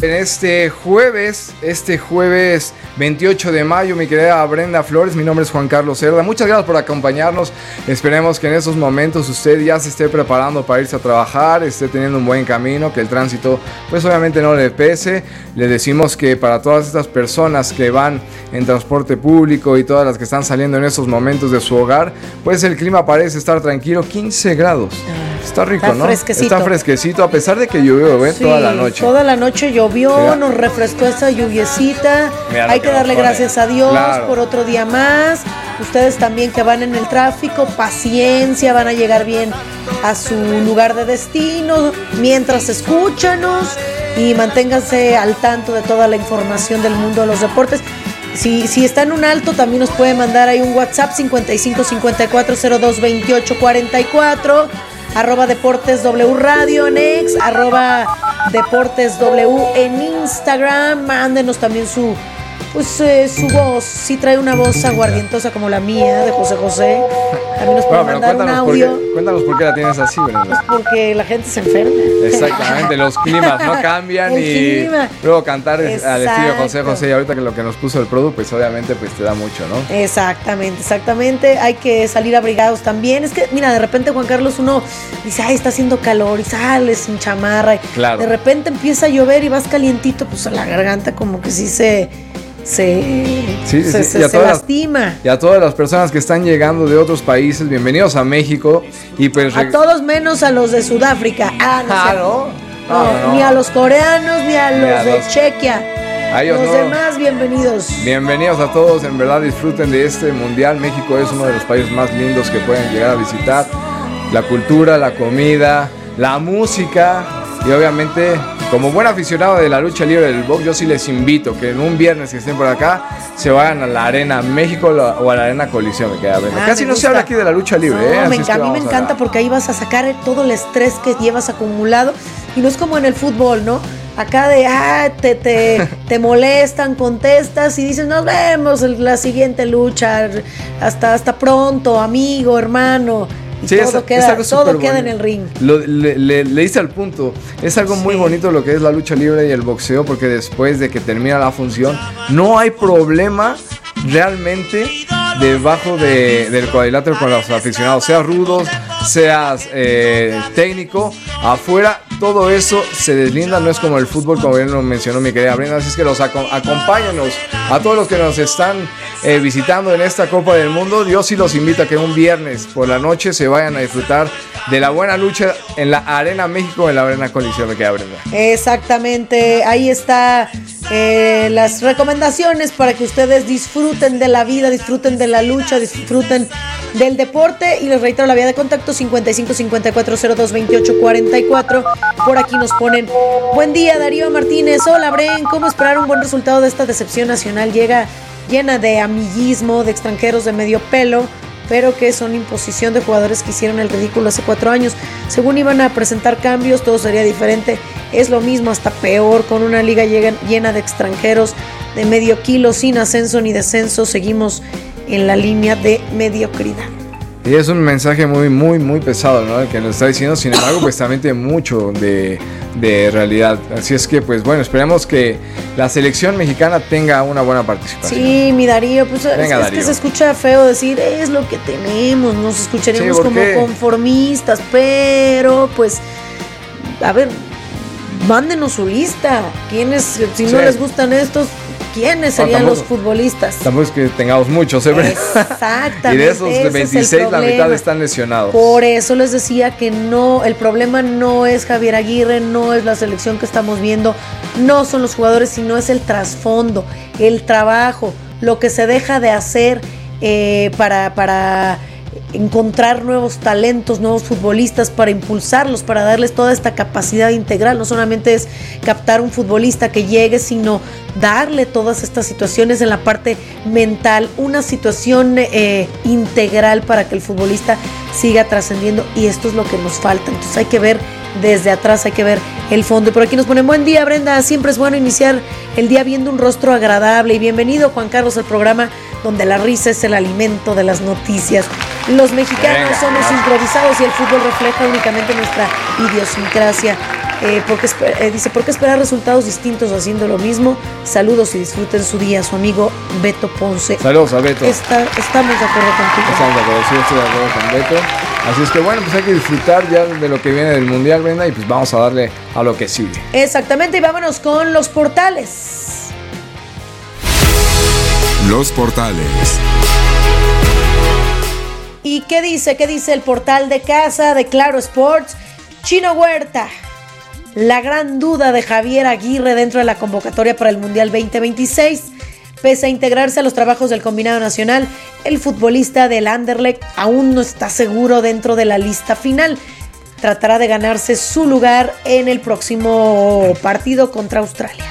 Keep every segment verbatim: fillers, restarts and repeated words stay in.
En este jueves, este jueves veintiocho de mayo, mi querida Brenda Flores, mi nombre es Juan Carlos Cerda. Muchas gracias por acompañarnos. Esperemos que en estos momentos usted ya se esté preparando para irse a trabajar, esté teniendo un buen camino, que el tránsito pues obviamente no le pese. Le decimos que para todas estas personas que van en transporte público y todas las que están saliendo en estos momentos de su hogar, pues el clima parece estar tranquilo, quince grados. Está rico, Está ¿no? fresquecito. Está fresquecito, a pesar de que llovió, ¿eh? Sí, toda la noche. Toda la noche llovió, Mira. nos refrescó esa lluviecita. Mira lo Hay que que nos darle pone. gracias a Dios Claro. por otro día más. Ustedes también que van en el tráfico, paciencia, van a llegar bien a su lugar de destino. Mientras escúchanos y manténganse al tanto de toda la información del mundo de los deportes. Si, si está en un alto, también nos puede mandar ahí un WhatsApp cincuenta y cinco cincuenta y cuatro cero dos veintiocho cuarenta y cuatro. Arroba Deportes W Radio en X, arroba Deportes W en Instagram. Mándenos también su, pues, eh, su voz. Si trae una voz aguardientosa como la mía de José José, también nos puede Bueno, pero mandar un cuéntanos por, audio. qué, cuéntanos por qué la tienes así, Brenda. Porque la gente se enferma. Exactamente, los climas no cambian. El y clima. luego cantar es- al estilo Exacto. José José, y ahorita que lo que nos puso el producto, pues obviamente pues te da mucho, ¿no? Exactamente, exactamente. Hay que salir abrigados también. Es que, mira, de repente, Juan Carlos, uno dice, ay, está haciendo calor y sales sin chamarra. Y Claro. de repente empieza a llover y vas calientito, pues a la garganta como que sí se, se, Sí, sí, se, sí. se- Y a se todas las- lastima. Y a todas las personas que están llegando de otros países, bienvenidos a México. Y pues A re- todos menos a los de Sudáfrica. Ah, no, Ah, sé. ¿no? No, No, no, no. ni a los coreanos ni a los Ni a de los- Chequia. A ellos Los no. demás, bienvenidos. Bienvenidos a todos, en verdad disfruten de este mundial. México es uno de los países más lindos que pueden llegar a visitar. La cultura, la comida, la música y obviamente, como buen aficionado de la lucha libre del box, yo sí les invito que en un viernes que estén por acá se vayan a la Arena México o a la Arena Coliseo. Me queda Brenda. Ah, Casi me no se gusta. habla aquí de la lucha libre. No, ¿eh? Así me es que enca- a mí me vamos encanta porque ahí vas a sacar todo el estrés que llevas acumulado y no es como en el fútbol, ¿no? Acá de, ah, te, te, te molestan, contestas y dices, nos vemos en la siguiente lucha, hasta, hasta pronto, amigo, hermano. Y Sí, todo es- es queda, algo todo súper queda en bonito. el ring. Lo- le, le- le diste al punto. Es algo muy Sí. bonito lo que es la lucha libre y el boxeo, porque después de que termina la función, no hay problema realmente debajo de, del cuadrilátero con los aficionados. Seas rudos, seas eh, técnico, afuera, todo eso se deslinda. No es como el fútbol, como bien lo mencionó mi querida Brenda. Así es que los aco- acompáñanos a todos los que nos están eh, visitando en esta Copa del Mundo. Yo sí los invito a que un viernes por la noche se vayan a disfrutar de la buena lucha en la Arena México, en la Arena Coliseo. Me queda Brenda. Exactamente, ahí está eh, las recomendaciones para que ustedes disfruten de la vida, disfruten de la lucha, disfruten del deporte y les reitero la vía de contacto cincuenta y cinco cincuenta y cuatro cero dos veintiocho cuarenta y cuatro. Por aquí nos ponen, buen día Darío Martínez, hola Bren, ¿cómo esperar un buen resultado de esta decepción nacional? Llega llena de amiguismo, de extranjeros de medio pelo, pero que son imposición de jugadores que hicieron el ridículo hace cuatro años. Según iban a presentar cambios, todo sería diferente. Es lo mismo, hasta peor, con una liga llena de extranjeros de medio kilo, sin ascenso ni descenso. Seguimos en la línea de mediocridad. Y es un mensaje muy, muy, muy pesado, ¿no? El que nos está diciendo. Sin embargo, pues también tiene mucho de, de realidad. Así es que, pues bueno, esperemos que la selección mexicana tenga una buena participación. Sí, mi Darío, pues es, Venga, es Darío. que se escucha feo decir, es lo que tenemos, nos escucharíamos Sí, ¿por como qué? conformistas, pero pues, a ver, mándenos su lista. ¿Quiénes, si Sí. no les gustan estos, quiénes No, serían tampoco- los futbolistas? Tampoco es que tengamos muchos, ¿eh? Exactamente. Y de esos ese es el veintiséis, la mitad problema. están lesionados. Por eso les decía que no, el problema no es Javier Aguirre, no es la selección que estamos viendo, no son los jugadores, sino es el trasfondo, el trabajo, lo que se deja de hacer eh, para, para encontrar nuevos talentos, nuevos futbolistas, para impulsarlos, para darles toda esta capacidad integral. No solamente es captar un futbolista que llegue, sino darle todas estas situaciones en la parte mental, una situación eh, integral para que el futbolista siga trascendiendo, y esto es lo que nos falta. Entonces hay que ver desde atrás, hay que ver el fondo. Y por aquí nos ponen, buen día Brenda, siempre es bueno iniciar el día viendo un rostro agradable, y bienvenido Juan Carlos al programa donde la risa es el alimento de las noticias. Los mexicanos Venga, somos gracias. improvisados y el fútbol refleja únicamente nuestra idiosincrasia. Eh, porque, eh, dice, ¿por qué esperar resultados distintos haciendo lo mismo? Saludos y disfruten su día. Su amigo Beto Ponce. Saludos a Beto. Está, estamos de acuerdo contigo. Estamos de acuerdo, sí, estoy de acuerdo con Beto. Así es que bueno, pues hay que disfrutar ya de lo que viene del Mundial, Brenda, y pues vamos a darle a lo que sigue. Exactamente, y vámonos con los portales. Los portales. ¿Y qué dice? ¿Qué dice el portal de casa de Claro Sports? Chino Huerta, la gran duda de Javier Aguirre dentro de la convocatoria para el Mundial veinte veintiséis. Pese a integrarse a los trabajos del combinado nacional, el futbolista del Anderlecht aún no está seguro dentro de la lista final. Tratará de ganarse su lugar en el próximo partido contra Australia.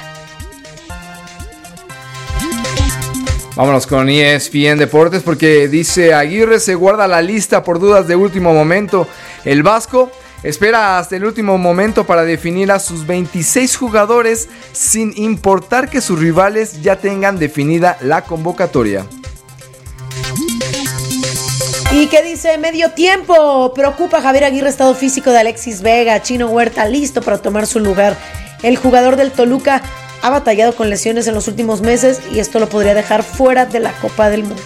Vámonos con E S P N Deportes porque dice Aguirre se guarda la lista por dudas de último momento. El vasco espera hasta el último momento para definir a sus veintiséis jugadores sin importar que sus rivales ya tengan definida la convocatoria. ¿Y qué dice Medio Tiempo? Preocupa Javier Aguirre estado físico de Alexis Vega. Chino Huerta listo para tomar su lugar. El jugador del Toluca ha batallado con lesiones en los últimos meses y esto lo podría dejar fuera de la Copa del Mundo.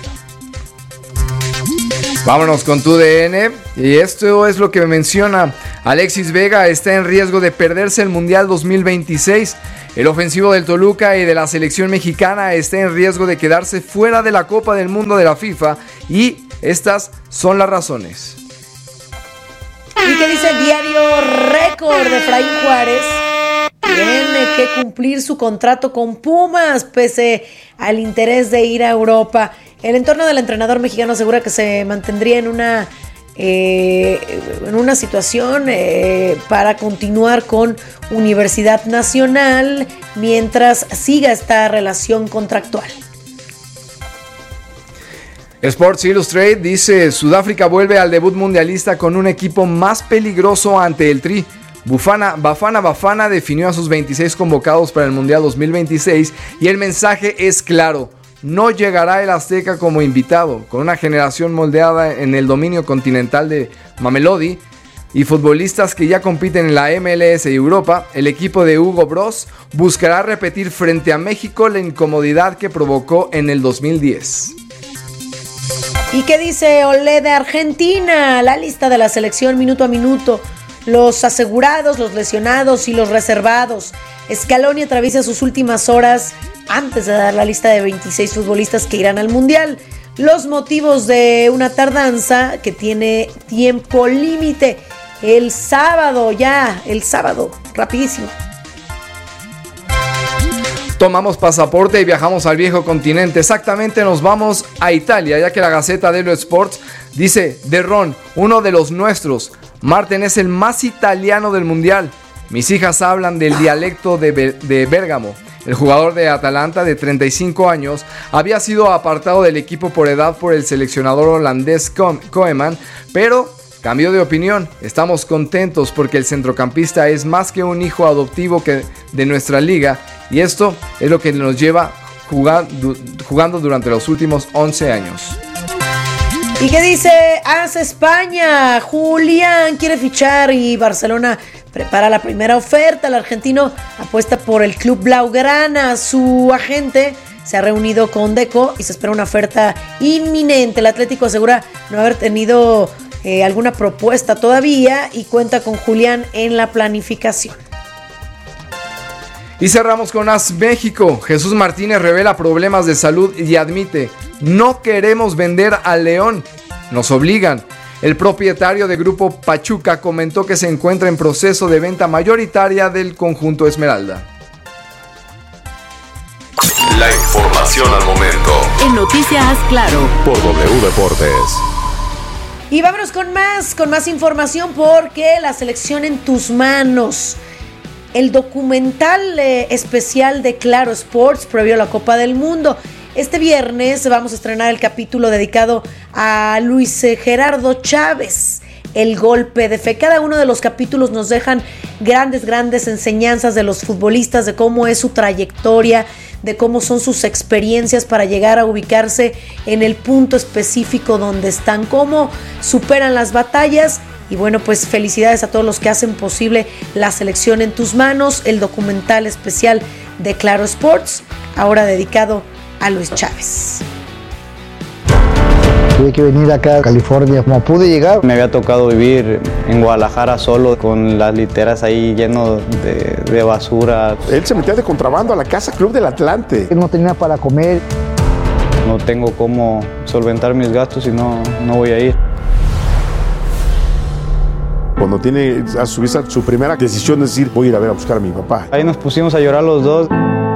Vámonos con tu D N y esto es lo que menciona. Alexis Vega está en riesgo de perderse el Mundial dos mil veintiséis. El ofensivo del Toluca y de la selección mexicana está en riesgo de quedarse fuera de la Copa del Mundo de la FIFA y estas son las razones. ¿Y qué dice el diario Récord de Efraín Juárez? Tiene que cumplir su contrato con Pumas pese al interés de ir a Europa. El entorno del entrenador mexicano asegura que se mantendría en una, eh, en una situación eh, para continuar con Universidad Nacional mientras siga esta relación contractual. Sports Illustrated dice Sudáfrica vuelve al debut mundialista con un equipo más peligroso ante el Tri. Bufana, Bafana Bafana definió a sus veintiséis convocados para el Mundial dos mil veintiséis y el mensaje es claro. No llegará el Azteca como invitado, con una generación moldeada en el dominio continental de Mamelodi y futbolistas que ya compiten en la M L S y Europa. El equipo de Hugo Bros buscará repetir frente a México la incomodidad que provocó en el dos mil diez. ¿Y qué dice Olé de Argentina? La lista de la selección minuto a minuto. Los asegurados, los lesionados y los reservados. Scaloni atraviesa sus últimas horas antes de dar la lista de veintiséis futbolistas que irán al Mundial. Los motivos de una tardanza que tiene tiempo límite. El sábado, ya, el sábado, rapidísimo. Tomamos pasaporte y viajamos al viejo continente. Exactamente, nos vamos a Italia, ya que la Gaceta dello Sport dice: De Ron, uno de los nuestros. Marten es el más italiano del mundial. Mis hijas hablan del dialecto de, Ber- de Bérgamo. El jugador de Atalanta de treinta y cinco años había sido apartado del equipo por edad por el seleccionador holandés Koeman, pero cambió de opinión. Estamos contentos porque el centrocampista es más que un hijo adoptivo que de nuestra liga y esto es lo que nos lleva jugando, jugando durante los últimos once años. ¿Y qué dice A S España? Julián quiere fichar y Barcelona prepara la primera oferta. El argentino apuesta por el club Blaugrana. Su agente se ha reunido con Deco y se espera una oferta inminente. El Atlético asegura no haber tenido eh, alguna propuesta todavía y cuenta con Julián en la planificación. Y cerramos con A S México. Jesús Martínez revela problemas de salud y admite: no queremos vender al León, nos obligan. El propietario de Grupo Pachuca comentó que se encuentra en proceso de venta mayoritaria del conjunto Esmeralda. La información al momento. En Noticias Claro. Por W Deportes. Y vámonos con más, con más información porque la selección en tus manos. El documental eh, especial de Claro Sports previo a la Copa del Mundo. Este viernes vamos a estrenar el capítulo dedicado a Luis Gerardo Chávez, el golpe de fe. Cada uno de los capítulos nos dejan grandes, grandes enseñanzas de los futbolistas, de cómo es su trayectoria, de cómo son sus experiencias para llegar a ubicarse en el punto específico donde están, cómo superan las batallas Y bueno, pues felicidades a todos los que hacen posible la selección en tus manos, el documental especial de Claro Sports, ahora dedicado a Luis Chávez. Tuve que venir acá a California, como pude llegar. Me había tocado vivir en Guadalajara solo, con las literas ahí lleno de, de basura. Él se metía de contrabando a la Casa Club del Atlante. No tenía para comer. No tengo cómo solventar mis gastos y no, no voy a ir. Cuando tiene a su vista su primera decisión es decir, voy a ir a ver a buscar a mi papá. Ahí nos pusimos a llorar los dos.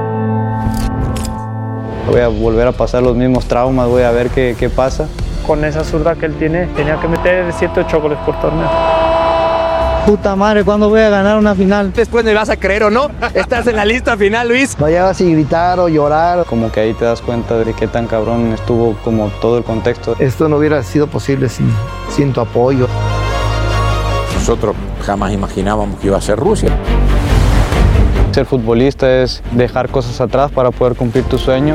Voy a volver a pasar los mismos traumas, voy a ver qué, qué pasa. Con esa zurda que él tiene, tenía que meter siete o ocho goles por torneo. Puta madre, ¿cuándo voy a ganar una final? Después me vas a creer o no, estás en la lista final, Luis. Vayas y gritar o llorar. Como que ahí te das cuenta de qué tan cabrón estuvo como todo el contexto. Esto no hubiera sido posible sin, sin tu apoyo. Nosotros jamás imaginábamos que iba a ser Rusia. Ser futbolista es dejar cosas atrás para poder cumplir tu sueño.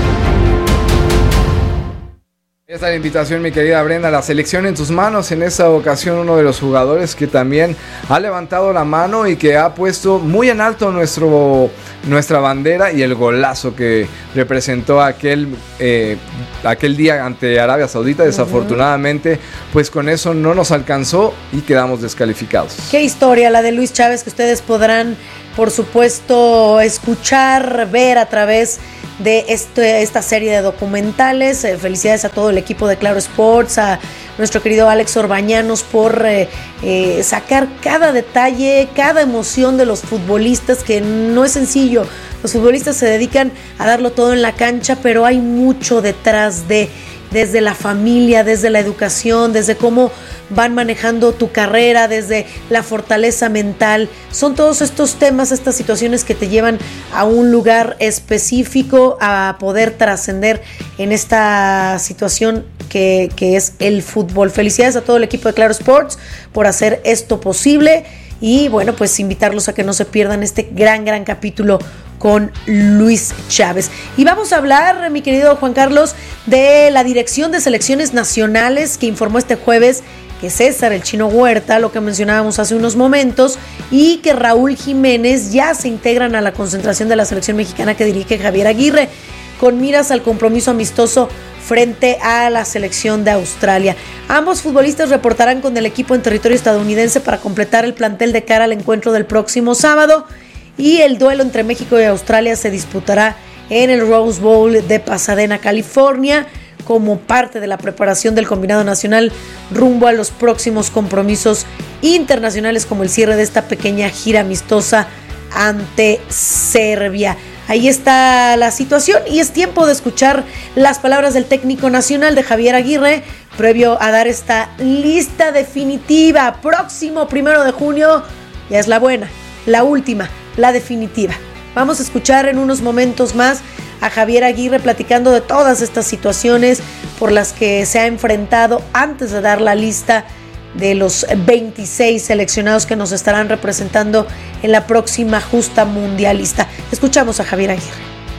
Esta es la invitación, mi querida Brenda, la selección en tus manos. En esta ocasión uno de los jugadores que también ha levantado la mano y que ha puesto muy en alto nuestro, nuestra bandera y el golazo que representó aquel, eh, aquel día ante Arabia Saudita. Desafortunadamente, pues con eso no nos alcanzó y quedamos descalificados. Qué historia la de Luis Chávez, que ustedes podrán, por supuesto, escuchar, ver a través de este, esta serie de documentales. Eh, felicidades a todo el equipo de Claro Sports, a nuestro querido Alex Orbañanos por eh, eh, sacar cada detalle, cada emoción de los futbolistas, que no es sencillo. Los futbolistas se dedican a darlo todo en la cancha, pero hay mucho detrás de, desde la familia, desde la educación, desde cómo van manejando tu carrera, desde la fortaleza mental. Son todos estos temas, estas situaciones que te llevan a un lugar específico, a poder trascender en esta situación que, que es el fútbol. Felicidades a todo el equipo de Claro Sports por hacer esto posible y bueno, pues invitarlos a que no se pierdan este gran, gran capítulo con Luis Chávez. Y vamos a hablar, mi querido Juan Carlos, de la Dirección de Selecciones Nacionales, que informó este jueves que César el Chino Huerta, lo que mencionábamos hace unos momentos, y que Raúl Jiménez ya se integran a la concentración de la selección mexicana que dirige Javier Aguirre, con miras al compromiso amistoso frente a la selección de Australia. Ambos futbolistas reportarán con el equipo en territorio estadounidense para completar el plantel de cara al encuentro del próximo sábado, y el duelo entre México y Australia se disputará en el Rose Bowl de Pasadena, California, como parte de la preparación del combinado nacional rumbo a los próximos compromisos internacionales, como el cierre de esta pequeña gira amistosa ante Serbia. Ahí está la situación y es tiempo de escuchar las palabras del técnico nacional, de Javier Aguirre, previo a dar esta lista definitiva. Próximo primero de junio, ya es la buena, la última, la definitiva. Vamos a escuchar en unos momentos más a Javier Aguirre platicando de todas estas situaciones por las que se ha enfrentado antes de dar la lista de los veintiséis seleccionados que nos estarán representando en la próxima justa mundialista. Escuchamos a Javier Aguirre.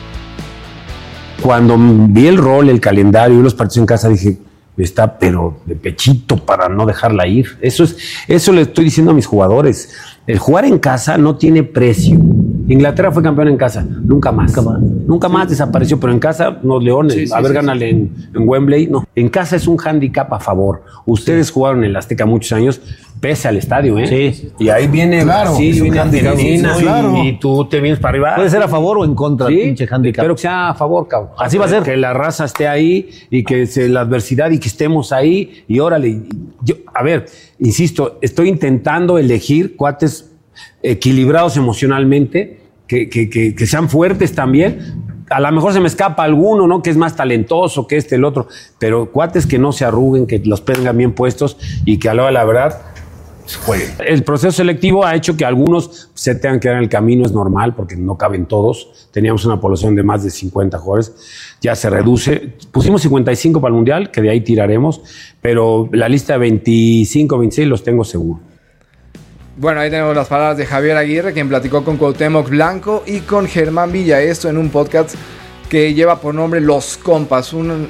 Cuando vi el rol, el calendario y los partidos en casa, dije, está pero de pechito para no dejarla ir. Eso es, eso le estoy diciendo a mis jugadores. El jugar en casa no tiene precio. Inglaterra fue campeón en casa, nunca más. Nunca más, nunca más sí. Desapareció, pero en casa, los Leones, sí, sí, a ver, sí, gánale sí. En, en Wembley, no. En casa es un hándicap a favor. Ustedes sí. jugaron en el Azteca muchos años, pese al estadio, ¿eh? Sí. Y ahí viene, claro, sí, viene Argentina, sí, claro. Y tú te vienes para arriba. Puede ser a favor o en contra, sí, pinche hándicap. Espero que sea a favor, cabrón. Así va a ser. Que la raza esté ahí y que se, la adversidad y que estemos ahí. Y órale, yo, a ver, insisto, estoy intentando elegir cuates equilibrados emocionalmente, que, que, que, que sean fuertes también. A lo mejor se me escapa alguno, ¿no? Que es más talentoso que este, el otro, pero cuates que no se arruguen, que los tengan bien puestos y que a la hora de la verdad jueguen. El proceso selectivo ha hecho que algunos se tengan que quedar en el camino, es normal, porque no caben todos. Teníamos una población de más de cincuenta jugadores, ya se reduce. Pusimos cincuenta y cinco para el Mundial, que de ahí tiraremos, pero la lista de veinticinco, veintiséis los tengo seguro. Bueno, ahí tenemos las palabras de Javier Aguirre, quien platicó con Cuauhtémoc Blanco y con Germán Villa, esto en un podcast que lleva por nombre Los Compas, un,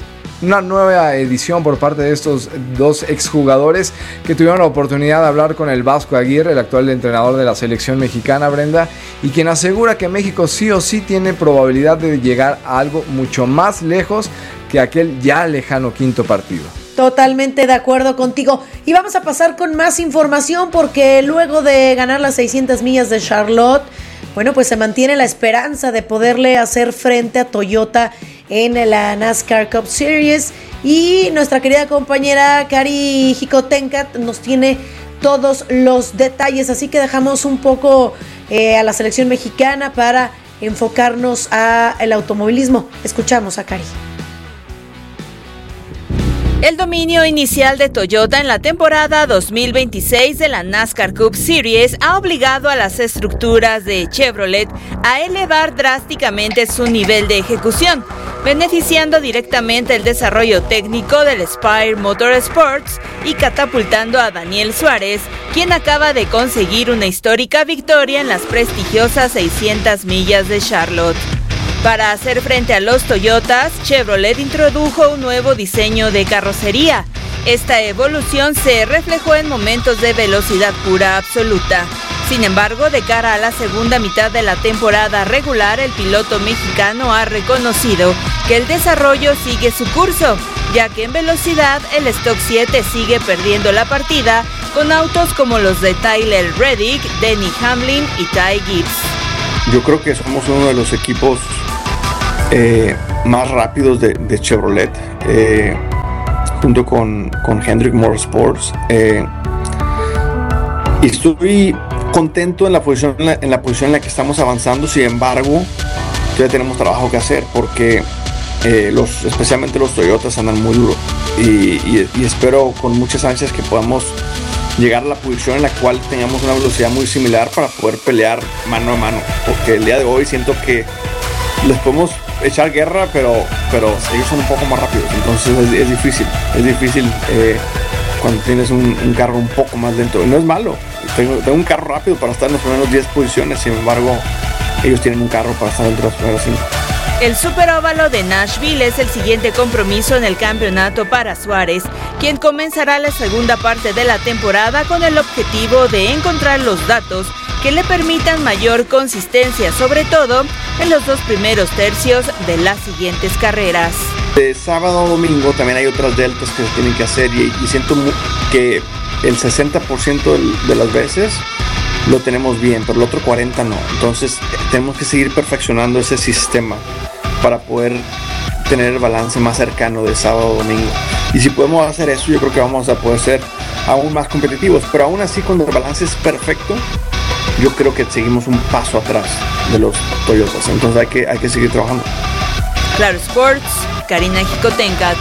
una nueva edición por parte de estos dos exjugadores que tuvieron la oportunidad de hablar con el Vasco Aguirre, el actual entrenador de la selección mexicana, Brenda, y quien asegura que México sí o sí tiene probabilidad de llegar a algo mucho más lejos que aquel ya lejano quinto partido. Totalmente de acuerdo contigo. Y vamos a pasar con más información porque luego de ganar las seiscientas millas de Charlotte, bueno, pues se mantiene la esperanza de poderle hacer frente a Toyota en la NASCAR Cup Series. Y nuestra querida compañera Cari Jicotencat nos tiene todos los detalles. Así que dejamos un poco eh, a la selección mexicana para enfocarnos al automovilismo. Escuchamos a Cari. El dominio inicial de Toyota en la temporada dos mil veintiséis de la NASCAR Cup Series ha obligado a las estructuras de Chevrolet a elevar drásticamente su nivel de ejecución, beneficiando directamente el desarrollo técnico del Spire Motorsports y catapultando a Daniel Suárez, quien acaba de conseguir una histórica victoria en las prestigiosas seiscientas millas de Charlotte. Para hacer frente a los Toyotas, Chevrolet introdujo un nuevo diseño de carrocería. Esta evolución se reflejó en momentos de velocidad pura absoluta. Sin embargo, de cara a la segunda mitad de la temporada regular, el piloto mexicano ha reconocido que el desarrollo sigue su curso, ya que en velocidad el Stock siete sigue perdiendo la partida con autos como los de Tyler Reddick, Denny Hamlin y Ty Gibbs. Yo creo que somos uno de los equipos eh, más rápidos de, de Chevrolet, eh, junto con, con Hendrick Motorsports. Eh, y estoy contento en la, posición, en, la, en la posición en la que estamos avanzando. Sin embargo, todavía tenemos trabajo que hacer porque eh, los, especialmente los Toyotas andan muy duro. Y, y, y espero con muchas ansias que podamos llegar a la posición en la cual tengamos una velocidad muy similar para poder pelear mano a mano, porque el día de hoy siento que les podemos echar guerra, pero, pero ellos son un poco más rápidos, entonces es, es difícil, es difícil eh, cuando tienes un, un carro un poco más lento. Y no es malo, tengo, tengo un carro rápido para estar en las primeras diez posiciones, sin embargo ellos tienen un carro para estar entre las primeras cinco. El superóvalo de Nashville es el siguiente compromiso en el campeonato para Suárez, quien comenzará la segunda parte de la temporada con el objetivo de encontrar los datos que le permitan mayor consistencia, sobre todo en los dos primeros tercios de las siguientes carreras. De sábado a domingo también hay otras deltas que se tienen que hacer y, y siento que el sesenta por ciento de las veces lo tenemos bien, pero el otro cuarenta por ciento no. Entonces tenemos que seguir perfeccionando ese sistema para poder tener el balance más cercano de sábado a domingo. Y si podemos hacer eso, yo creo que vamos a poder ser aún más competitivos. Pero aún así, cuando el balance es perfecto, yo creo que seguimos un paso atrás de los Toyotas. Entonces hay que, hay que seguir trabajando. Claro Sports, Karina Jicotencat.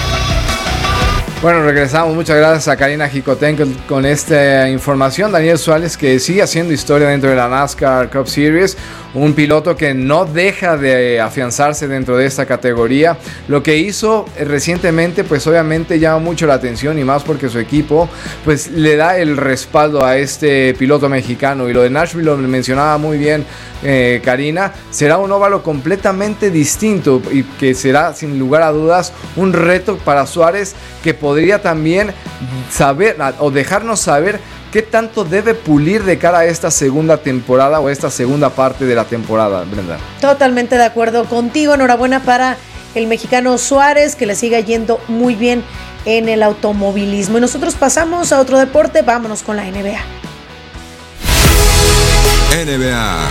Bueno, regresamos. Muchas gracias a Karina Jicotencat con esta información. Daniel Suárez, que sigue haciendo historia dentro de la NASCAR Cup Series, un piloto que no deja de afianzarse dentro de esta categoría. Lo que hizo recientemente, pues obviamente llama mucho la atención, y más porque su equipo pues le da el respaldo a este piloto mexicano. Y lo de Nashville lo mencionaba muy bien eh, Karina, será un óvalo completamente distinto y que será sin lugar a dudas un reto para Suárez, que podría también saber o dejarnos saber qué tanto debe pulir de cara a esta segunda temporada o esta segunda parte de la temporada, Brenda. Totalmente de acuerdo contigo. Enhorabuena para el mexicano Suárez, que le siga yendo muy bien en el automovilismo. Y nosotros pasamos a otro deporte. Vámonos con la N B A. N B A.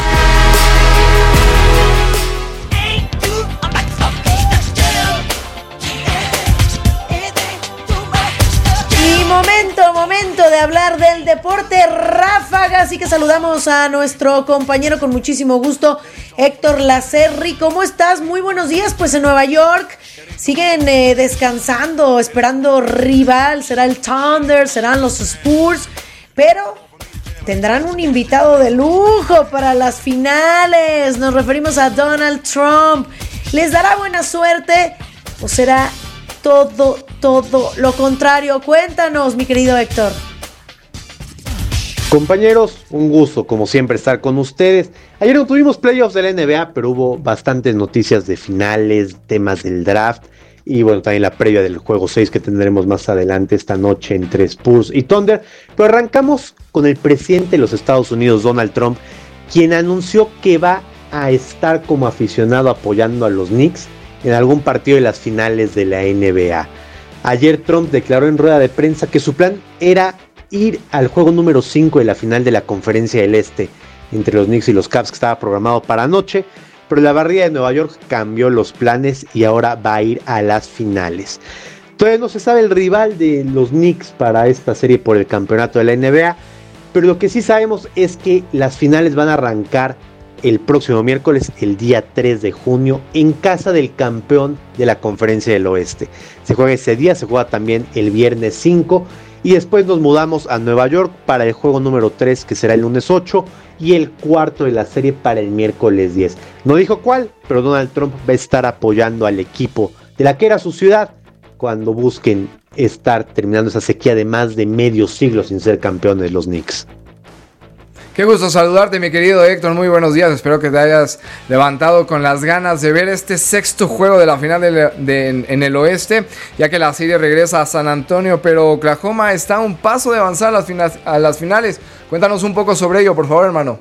Y momento, momento de hablar del deporte ráfaga, así que saludamos a nuestro compañero con muchísimo gusto, Héctor Lacerri. ¿Cómo estás? Muy buenos días. Pues en Nueva York siguen eh, descansando, esperando rival, será el Thunder, serán los Spurs, pero tendrán un invitado de lujo para las finales. Nos referimos a Donald Trump. ¿Les dará buena suerte o será todo, todo lo contrario? Cuéntanos, mi querido Héctor. Compañeros, un gusto como siempre estar con ustedes. Ayer no tuvimos playoffs de la N B A, pero hubo bastantes noticias de finales, temas del draft, y bueno, también la previa del juego seis que tendremos más adelante esta noche entre Spurs y Thunder. Pero arrancamos con el presidente de los Estados Unidos, Donald Trump, quien anunció que va a estar como aficionado apoyando a los Knicks en algún partido de las finales de la N B A. Ayer Trump declaró en rueda de prensa que su plan era ir al juego número cinco de la final de la Conferencia del Este entre los Knicks y los Cavs, que estaba programado para anoche, pero la barrida de Nueva York cambió los planes y ahora va a ir a las finales. Todavía no se sabe el rival de los Knicks para esta serie por el campeonato de la N B A, pero lo que sí sabemos es que las finales van a arrancar el próximo miércoles, el día tres de junio, en casa del campeón de la Conferencia del Oeste. Se juega ese día, se juega también el viernes cinco, y después nos mudamos a Nueva York para el juego número tres, que será el lunes ocho, y el cuarto de la serie para el miércoles diez. No dijo cuál, pero Donald Trump va a estar apoyando al equipo de la que era su ciudad cuando busquen estar terminando esa sequía de más de medio siglo sin ser campeones de los Knicks. Qué gusto saludarte, mi querido Héctor, muy buenos días, espero que te hayas levantado con las ganas de ver este sexto juego de la final de, de, en, en el oeste, ya que la serie regresa a San Antonio, pero Oklahoma está a un paso de avanzar a las, fina, a las finales. Cuéntanos un poco sobre ello, por favor, hermano.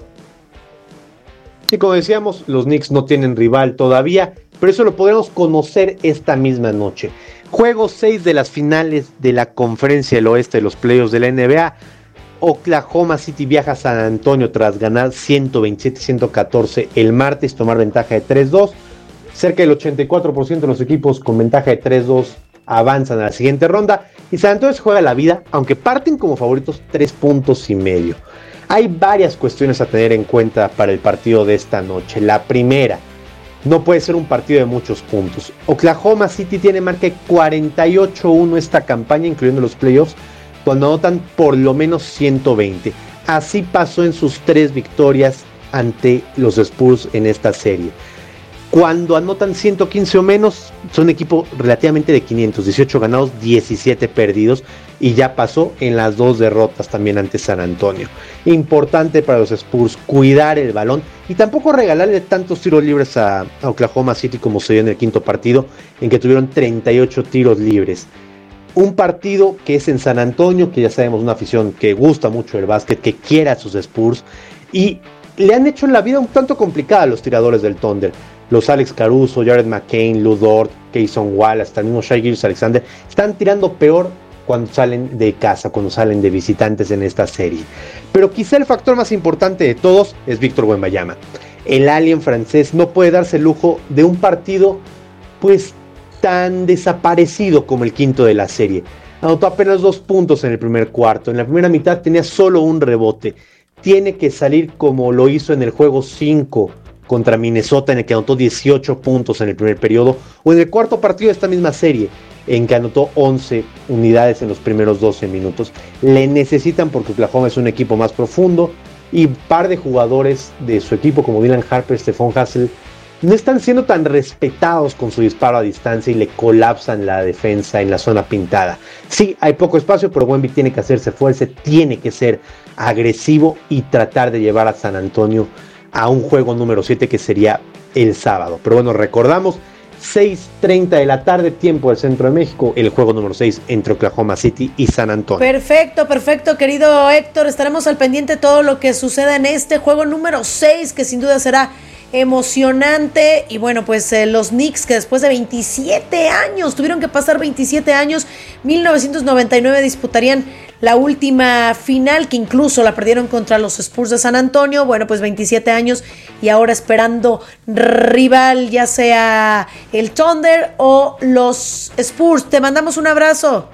Sí, como decíamos, los Knicks no tienen rival todavía, pero eso lo podremos conocer esta misma noche. Juego seis de las finales de la Conferencia del Oeste de los playoffs de la N B A. Oklahoma City viaja a San Antonio tras ganar ciento veintisiete a ciento catorce el martes, tomar ventaja de tres dos. Cerca del ochenta y cuatro por ciento de los equipos con ventaja de tres dos avanzan a la siguiente ronda y San Antonio se juega la vida, aunque parten como favoritos tres puntos y medio. Hay varias cuestiones a tener en cuenta para el partido de esta noche. La primera, no puede ser un partido de muchos puntos. Oklahoma City tiene marca de cuarenta y ocho a uno esta campaña, incluyendo los playoffs, cuando anotan por lo menos ciento veinte. Así pasó en sus tres victorias ante los Spurs en esta serie. Cuando anotan ciento quince o menos, son un equipo relativamente de quinientos, dieciocho ganados, diecisiete perdidos, y ya pasó en las dos derrotas también ante San Antonio. Importante para los Spurs cuidar el balón y tampoco regalarle tantos tiros libres a, a Oklahoma City como se dio en el quinto partido, en que tuvieron treinta y ocho tiros libres. Un partido que es en San Antonio, que ya sabemos, una afición que gusta mucho el básquet, que quiere a sus Spurs, y le han hecho la vida un tanto complicada a los tiradores del Thunder. Los Alex Caruso, Jared McCain, Lou Dort, Cason Wallace, hasta el mismo Shai Gilgeous-Alexander, están tirando peor cuando salen de casa, cuando salen de visitantes en esta serie. Pero quizá el factor más importante de todos es Víctor Wembanyama. El alien francés no puede darse el lujo de un partido, pues, tan desaparecido como el quinto de la serie. Anotó apenas dos puntos en el primer cuarto. En la primera mitad tenía solo un rebote. Tiene que salir como lo hizo en el juego cinco contra Minnesota, en el que anotó dieciocho puntos en el primer periodo, o en el cuarto partido de esta misma serie, en que anotó once unidades en los primeros doce minutos. Le necesitan porque Oklahoma es un equipo más profundo y un par de jugadores de su equipo como Dylan Harper, Stephon Hassel, no están siendo tan respetados con su disparo a distancia y le colapsan la defensa en la zona pintada. Sí, hay poco espacio, pero Wemby tiene que hacerse fuerza, tiene que ser agresivo y tratar de llevar a San Antonio a un juego número siete que sería el sábado. Pero bueno, recordamos, seis treinta de la tarde, tiempo del centro de México, el juego número seis entre Oklahoma City y San Antonio. Perfecto, perfecto, querido Héctor. Estaremos al pendiente de todo lo que suceda en este juego número seis, que sin duda será emocionante. Y bueno, pues eh, los Knicks, que después de veintisiete años, tuvieron que pasar veintisiete años, mil novecientos noventa y nueve disputarían la última final, que incluso la perdieron contra los Spurs de San Antonio. Bueno, pues veintisiete años y ahora esperando rival, ya sea el Thunder o los Spurs. Te mandamos un abrazo.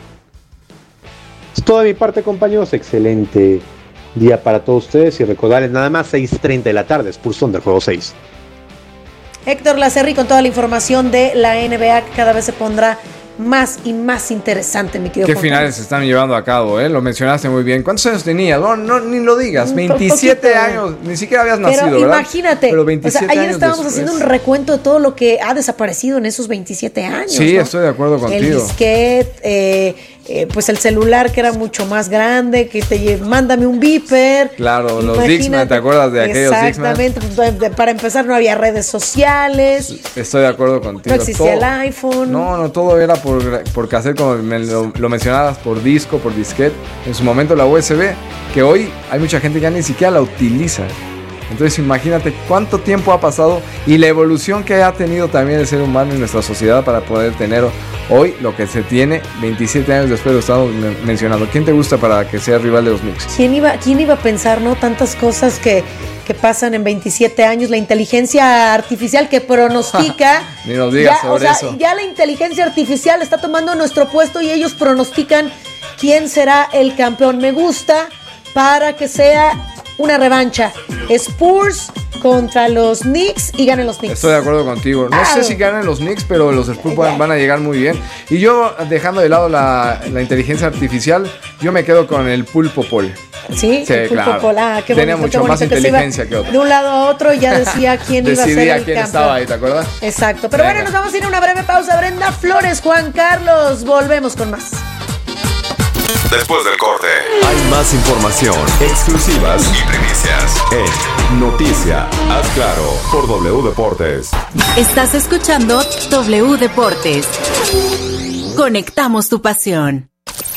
Es todo de mi parte, compañeros. Excelente día para todos ustedes y recordarles nada más seis treinta de la tarde, Spurs Thunder, juego seis. Héctor Lacerri con toda la información de la N B A, que cada vez se pondrá más y más interesante, mi querido. ¿Qué finales se están llevando a cabo? Eh? Lo mencionaste muy bien. ¿Cuántos años tenías? No, no, ni lo digas. veintisiete años. Ni siquiera habías Pero nacido, ¿verdad? Imagínate. Pero veintisiete o sea, ayer años estábamos después. haciendo un recuento de todo lo que ha desaparecido en esos veintisiete años. Sí, ¿no? estoy de acuerdo contigo. El disquete, eh, eh, pues el celular que era mucho más grande, que te lle- mándame un beeper. Claro, los Imagínate. Dixman, ¿te acuerdas de aquellos Dixman? Exactamente, pues, de- para empezar no había redes sociales, Estoy de acuerdo contigo. no existía Todo- el iPhone. No, no, todo era por, por cassette, como me lo, lo mencionabas, por disco, por disquete. En su momento la U S B, que hoy hay mucha gente que ya ni siquiera la utiliza. Entonces imagínate cuánto tiempo ha pasado y la evolución que ha tenido también el ser humano en nuestra sociedad para poder tener hoy lo que se tiene veintisiete años después, lo estamos men- mencionando. ¿Quién te gusta para que sea rival de los Knicks? ¿Quién iba, quién iba a pensar, no? Tantas cosas que, que pasan en veintisiete años, la inteligencia artificial que pronostica. Ni nos digas ya, sobre o sea, eso. ya la inteligencia artificial está tomando nuestro puesto y ellos pronostican quién será el campeón. Me gusta para que sea una revancha. Spurs contra los Knicks y ganen los Knicks. Estoy de acuerdo contigo. No Ah, sé si ganan los Knicks, pero los Spurs van, van a llegar muy bien. Y yo, dejando de lado la, la inteligencia artificial, yo me quedo con el Pulpo Pol. Sí, Sí, el Pulpo claro. Pola, qué Tenía bonito, mucho qué más bonito que se iba inteligencia que otro. de un lado a otro y ya decía quién iba a ser Decidía el quién campeón. estaba ahí, ¿te acuerdas? Exacto. Pero Venga. bueno, nos vamos a ir a una breve pausa. Brenda Flores, Juan Carlos, volvemos con más. Después del corte, hay más información, exclusivas y primicias en Noticia. Haz claro por W Deportes. Estás escuchando W Deportes. Conectamos tu pasión.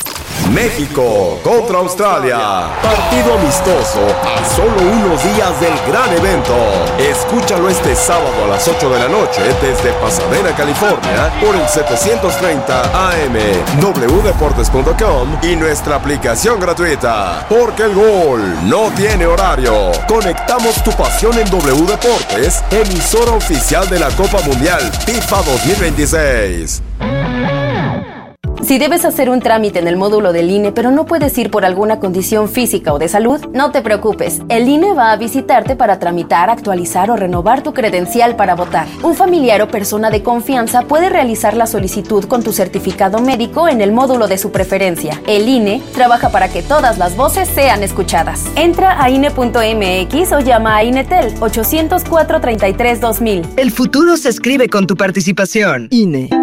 México contra Australia. Partido amistoso a solo unos días del gran evento. Escúchalo este sábado a las ocho de la noche desde Pasadena, California, por el setecientos treinta A M, w deportes punto com y nuestra aplicación gratuita. Porque el gol no tiene horario. Conectamos tu pasión en W Deportes, emisora oficial de la Copa Mundial FIFA dos mil veintiséis. Si debes hacer un trámite en el módulo del I N E, pero no puedes ir por alguna condición física o de salud, no te preocupes. El I N E va a visitarte para tramitar, actualizar o renovar tu credencial para votar. Un familiar o persona de confianza puede realizar la solicitud con tu certificado médico en el módulo de su preferencia. El I N E trabaja para que todas las voces sean escuchadas. Entra a I N E punto M X o llama a INETEL ochocientos cuatro, treinta y tres, dos mil. El futuro se escribe con tu participación. I N E.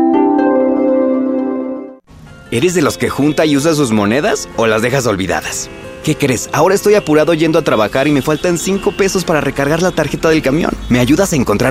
¿Eres de los que junta y usa sus monedas o las dejas olvidadas? ¿Qué crees? Ahora estoy apurado yendo a trabajar y me faltan cinco pesos para recargar la tarjeta del camión. ¿Me ayudas a encontrar